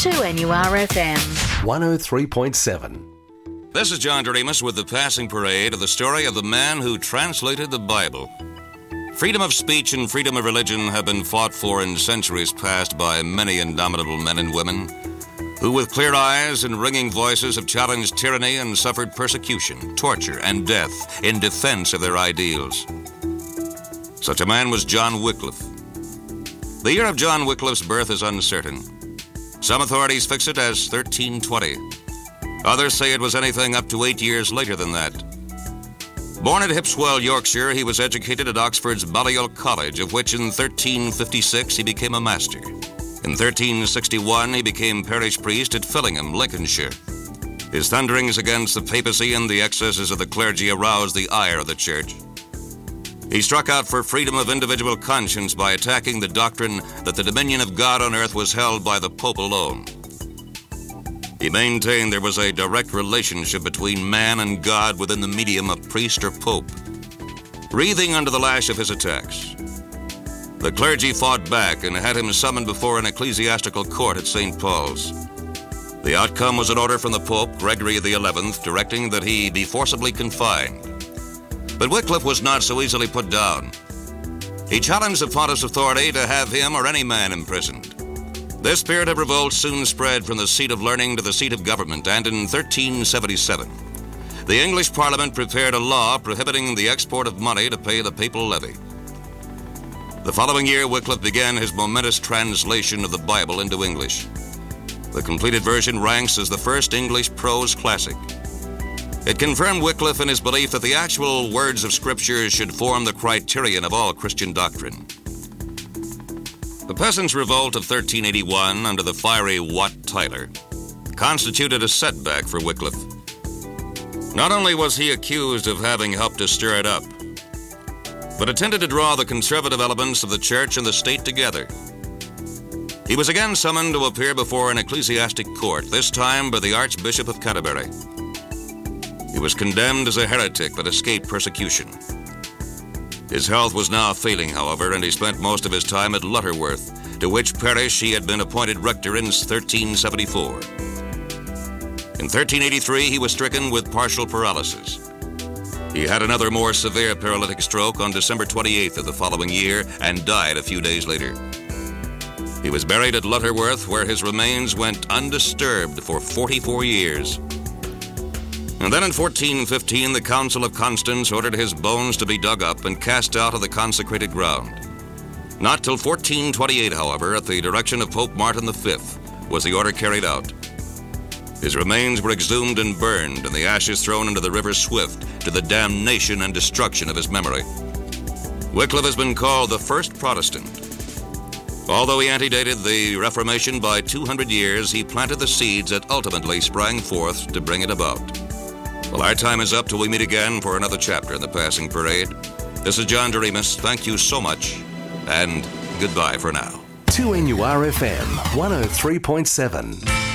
2NURFM 103.7. This is John Doremus with the passing parade of the story of the man who translated the Bible. Freedom of speech and freedom of religion have been fought for in centuries past by many indomitable men and women who with clear eyes and ringing voices have challenged tyranny and suffered persecution, torture, and death in defense of their ideals. Such a man was John Wycliffe. The year of John Wycliffe's birth is uncertain. Some authorities fix it as 1320. Others say it was anything up to 8 years later than that. Born at Hipswell, Yorkshire, he was educated at Oxford's Balliol College, of which in 1356 he became a master. In 1361 he became parish priest at Fillingham, Lincolnshire. His thunderings against the papacy and the excesses of the clergy aroused the ire of the church. He struck out for freedom of individual conscience by attacking the doctrine that the dominion of God on earth was held by the Pope alone. He maintained there was a direct relationship between man and God within the medium of priest or pope. Wreathing under the lash of his attacks, the clergy fought back and had him summoned before an ecclesiastical court at St. Paul's. The outcome was an order from the Pope, Gregory XI, directing that he be forcibly confined. But Wycliffe was not so easily put down. He challenged the pontiff's authority to have him or any man imprisoned. This spirit of revolt soon spread from the seat of learning to the seat of government, and in 1377, the English Parliament prepared a law prohibiting the export of money to pay the papal levy. The following year, Wycliffe began his momentous translation of the Bible into English. The completed version ranks as the first English prose classic. It confirmed Wycliffe in his belief that the actual words of Scripture should form the criterion of all Christian doctrine. The Peasants' Revolt of 1381 under the fiery Wat Tyler constituted a setback for Wycliffe. Not only was he accused of having helped to stir it up, but intended to draw the conservative elements of the church and the state together. He was again summoned to appear before an ecclesiastic court, this time by the Archbishop of Canterbury. He was condemned as a heretic but escaped persecution. His health was now failing, however, and he spent most of his time at Lutterworth, to which parish he had been appointed rector in 1374. In 1383, he was stricken with partial paralysis. He had another more severe paralytic stroke on December 28th of the following year and died a few days later. He was buried at Lutterworth, where his remains went undisturbed for 44 years. And then in 1415, the Council of Constance ordered his bones to be dug up and cast out of the consecrated ground. Not till 1428, however, at the direction of Pope Martin V, was the order carried out. His remains were exhumed and burned, and the ashes thrown into the river Swift to the damnation and destruction of his memory. Wycliffe has been called the first Protestant. Although he antedated the Reformation by 200 years, he planted the seeds that ultimately sprang forth to bring it about. Well, our time is up till we meet again for another chapter in the Passing Parade. This is John Doremus. Thank you so much, and goodbye for now. 2NURFM 103.7.